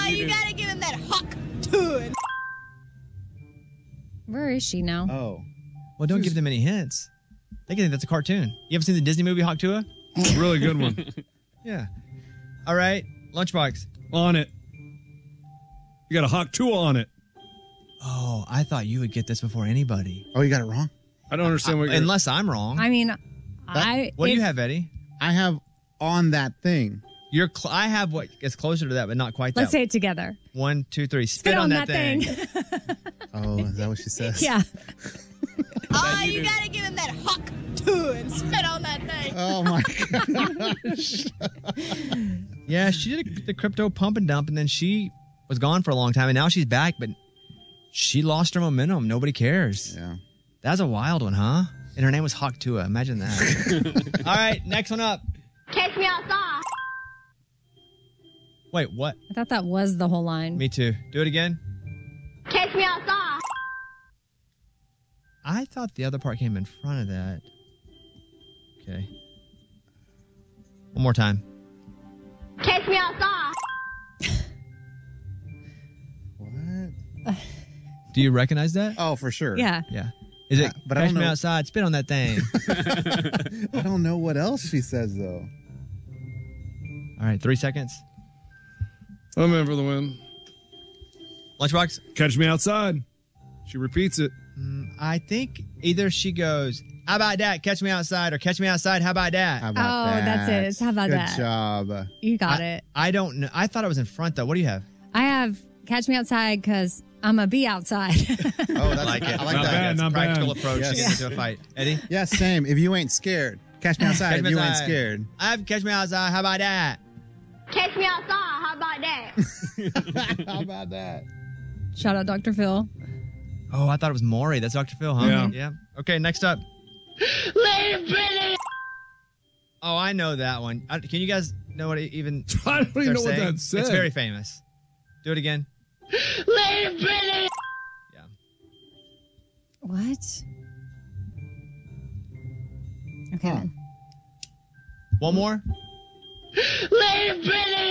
you gotta give him that hawk to it. Where is she now? Oh. Well, don't give them any hints. They can think that's a cartoon. You ever seen the Disney movie Hawk Tuah? Really good one. Yeah. All right. Lunchbox. On it. You got a Hawk Tuah on it. Oh, I thought you would get this before anybody. Oh, you got it wrong? I don't understand what you're... Unless I'm wrong. I mean, What do you have, Eddie? I have on that thing. I have what gets closer to that, but not quite Let's that. say it together. 1, 2, 3. Spit on that thing. Oh, is that what she says? Yeah. You gotta give him that hawk to it. Spit on that thing. Oh, my gosh. Yeah, she did the crypto pump and dump, and then she was gone for a long time, and now she's back, but she lost her momentum. Nobody cares. Yeah. That's a wild one, huh? And her name was Hawk Tuah. Imagine that. All right, next one up. Catch me outside. Wait, what? I thought that was the whole line. Me too. Do it again. Catch me outside. I thought the other part came in front of that. Okay. One more time. Catch me outside. What? Do you recognize that? Oh, for sure. Yeah. Yeah. Is it, but I catch don't me know. outside, spit on that thing. I don't know what else she says, though. All right, 3 seconds. I'm in for the win. Lunchbox? Catch me outside. She repeats it. I think either she goes, how about that? Catch me outside, or catch me outside. How about that? How about that? That's it. It's how about Good that? Good job. You got it. I don't know. I thought it was in front, though. What do you have? I have catch me outside because I'm a bee outside. Oh, that's I like it. I like Not that. bad, not Practical bad. approach to Yes. get into a fight. Eddie? Yeah, same. If you ain't scared, catch me outside. Catch If me you ain't outside. scared. I have catch me outside. How about that? Catch me outside. How about that? How about that? Shout out Dr. Phil. Oh, I thought it was Maury. That's Dr. Phil, huh? Yeah. Okay, next up. Lady Brittany. Oh, I know that one. Can you guys know what it even I don't even they're know what saying? that said. It's very famous. Do it again. Lady Brittany. Yeah. What? Okay. Huh. then. One more. Lady Brittany.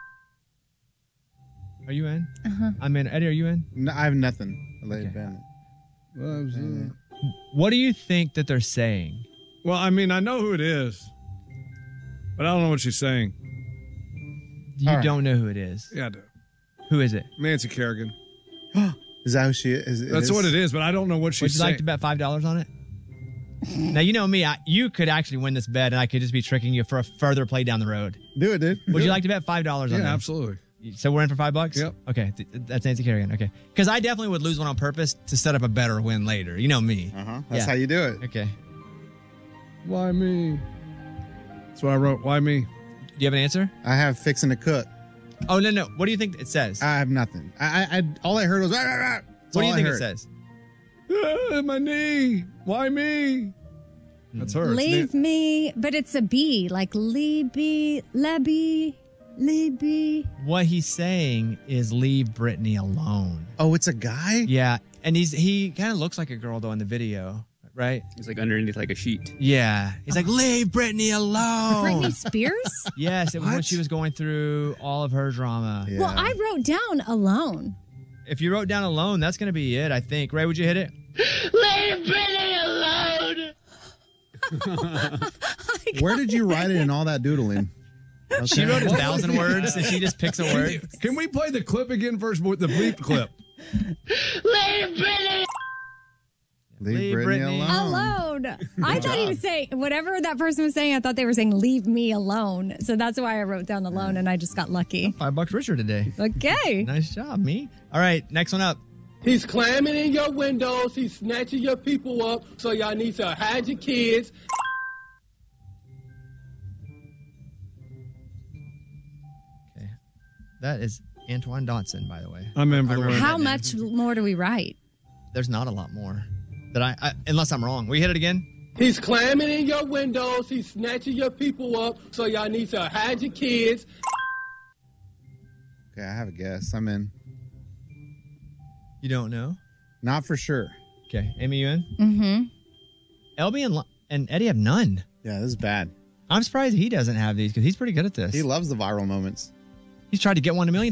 Are you in? Uh-huh. I'm in. Eddie, are you in? No, I have nothing. Lady Okay. Bennett. What do you think that they're saying? Well, I mean, I know who it is, but I don't know what she's saying. You All right. don't know who it is. Yeah, I do. Who is it? Nancy Kerrigan. Is that who she is? That's what it is, but I don't know what Would she's you saying. like to bet $5 on it? Now, you know me. You could actually win this bet, and I could just be tricking you for a further play down the road. Do it, dude. Would you like to bet $5 on Yeah, that? absolutely. So we're in for $5? Yep. Okay, that's Nancy Kerrigan. Okay. Because I definitely would lose one on purpose to set up a better win later. You know me. Uh-huh. That's Yeah. how you do it. Okay. Why me? That's what I wrote. Why me? Do you have an answer? I have fixing to cook. Oh, no. What do you think it says? I have nothing. I all I heard was. Rah, rah, rah. That's What do all you I think it heard. says? My knee. Why me? That's her. It's Leave me, but it's a bee, like Libby, Lebby, Libby. What he's saying is leave Brittany alone. Oh, it's a guy? Yeah, and he kind of looks like a girl though in the video, right? He's like underneath like a sheet. Yeah, he's like leave Brittany alone. Britney Spears? Yes, it was when What? she was going through all of her drama. Yeah. Well, I wrote down alone. If you wrote down alone, that's gonna be it. I think. Ray, would you hit it? Lady Brittany alone. Where did you write it in all that doodling? She wrote 1,000 words, and she just picks a word. Can we play the clip again first? The bleep clip. Lady Brittany. Leave Brittany alone. Alone. I thought he was saying, whatever that person was saying, I thought they were saying, leave me alone. So that's why I wrote down alone, and I just got lucky. $5 richer today. Okay. Nice job, me. All right, next one up. He's climbing in your windows. He's snatching your people up. So y'all need to hide your kids. Okay, that is Antoine Dotson, by the way. I'm in for the I remember win. How that name. much more do we write? There's not a lot more that I unless I'm wrong. Will you hit it again? He's climbing in your windows. He's snatching your people up. So y'all need to hide your kids. Okay, I have a guess. I'm in. You don't know? Not for sure. Okay, Amy, you in? Mm-hmm. LB and Eddie have none. Yeah, this is bad. I'm surprised he doesn't have these because he's pretty good at this. He loves the viral moments. He's tried to get 1 million